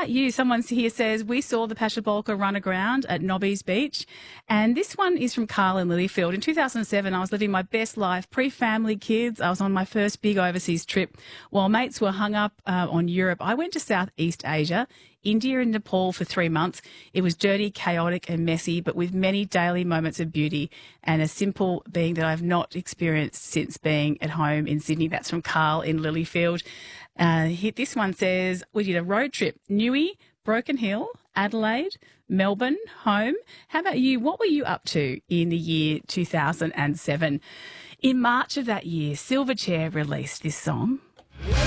about you? Someone here says, we saw the Pashabolka run aground at Nobby's Beach. And this one is from Carl in Lilyfield. In 2007, I was living my best life, pre-family kids. I was on my first big overseas trip. While mates were hung up on Europe, I went to Southeast Asia, India and Nepal for 3 months. It was dirty, chaotic and messy, but with many daily moments of beauty and a simple being that I've not experienced since being at home in Sydney. That's from Carl in Lilyfield. This one says, we did a road trip, Newey, Broken Hill, Adelaide, Melbourne, home. How about you? What were you up to in the year 2007? In March of that year, Silverchair released this song.